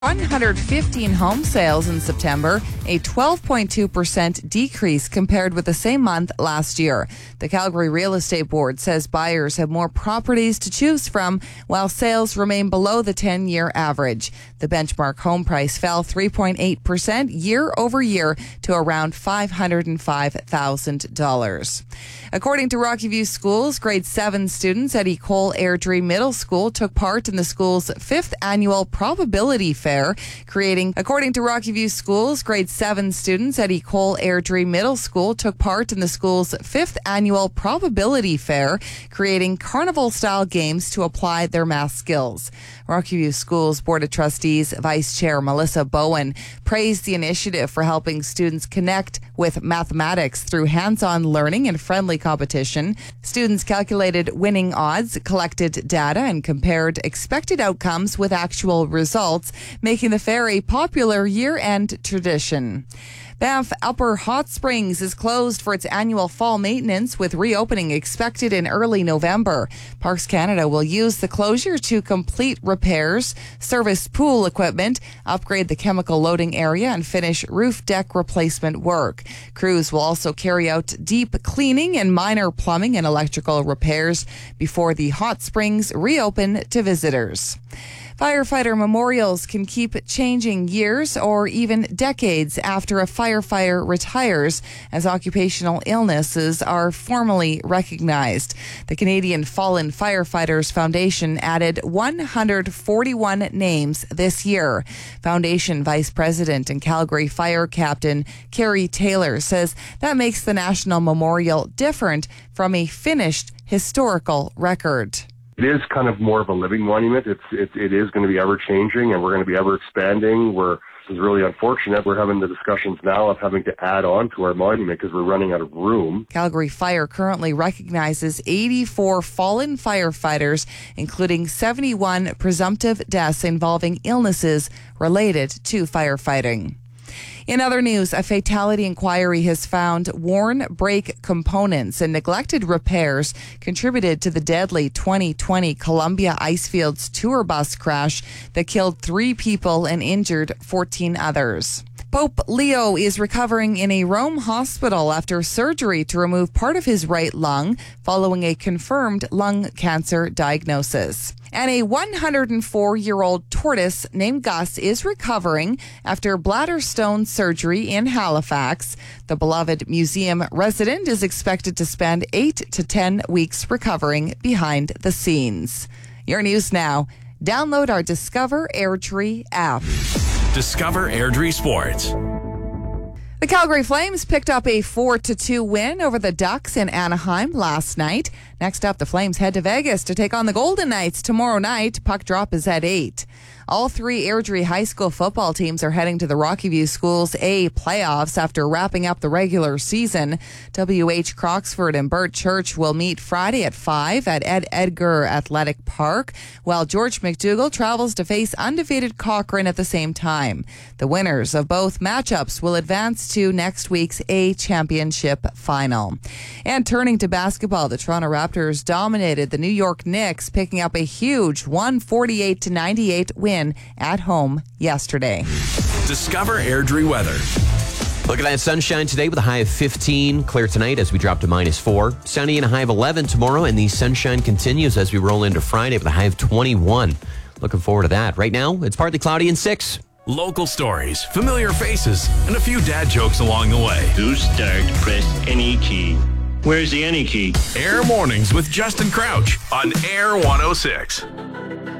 115 home sales in September, a 12.2% decrease compared with the same month last year. The Calgary Real Estate Board says buyers have more properties to choose from, while sales remain below the 10-year average. The benchmark home price fell 3.8% year over year to around $505,000. According to Rocky View Schools, grade 7 students at Ecole Airdrie Middle School took part in the school's 5th annual probability fair. According to Rocky View Schools, grade 7 students at Ecole Airdrie Middle School took part in the school's 5th annual probability fair, creating carnival-style games to apply their math skills. Rocky View Schools Board of Trustees Vice Chair Melissa Bowen praised the initiative for helping students connect with mathematics through hands-on learning and friendly competition. Students calculated winning odds, collected data, and compared expected outcomes with actual results, making the fair a popular year-end tradition. Banff Upper Hot Springs is closed for its annual fall maintenance, with reopening expected in early November. Parks Canada will use the closure to complete repairs, service pool equipment, upgrade the chemical loading area, and finish roof deck replacement work. Crews will also carry out deep cleaning and minor plumbing and electrical repairs before the hot springs reopen to visitors. Firefighter memorials can keep changing years or even decades after a firefighter retires, as occupational illnesses are formally recognized. The Canadian Fallen Firefighters Foundation added 141 names this year. Foundation Vice President and Calgary Fire Captain Kerry Taylor says that makes the National Memorial different from a finished historical record. It is kind of more of a living monument. It is going to be ever changing, and we're going to be ever expanding. This is really unfortunate. We're having the discussions now of having to add on to our monument because we're running out of room. Calgary Fire currently recognizes 84 fallen firefighters, including 71 presumptive deaths involving illnesses related to firefighting. In other news, a fatality inquiry has found worn brake components and neglected repairs contributed to the deadly 2020 Columbia Icefields tour bus crash that killed 3 people and injured 14 others. Pope Leo is recovering in a Rome hospital after surgery to remove part of his right lung following a confirmed lung cancer diagnosis. And a 104-year-old tortoise named Gus is recovering after bladder stone surgery in Halifax. The beloved museum resident is expected to spend 8 to 10 weeks recovering behind the scenes. Your news now. Download our Discover Airdrie app. Discover Airdrie Sports. The Calgary Flames picked up a 4-2 win over the Ducks in Anaheim last night. Next up, the Flames head to Vegas to take on the Golden Knights tomorrow night. Puck drop is at 8. All 3 Airdrie High School football teams are heading to the Rocky View Schools A playoffs after wrapping up the regular season. W.H. Croxford and Burt Church will meet Friday at 5 at Ed Edgar Athletic Park, while George McDougall travels to face undefeated Cochrane at the same time. The winners of both matchups will advance to next week's A Championship final. And turning to basketball, the Toronto Raptors dominated the New York Knicks, picking up a huge 148-98 win at home yesterday. Discover Airdrie weather. Look at that sunshine today with a high of 15. Clear tonight as we drop to -4. Sunny and a high of 11 tomorrow, and the sunshine continues as we roll into Friday with a high of 21. Looking forward to that. Right now, it's partly cloudy and 6. Local stories, familiar faces, and a few dad jokes along the way. To start, press any key. Where's the any key? Air Mornings with Justin Crouch on Air 106.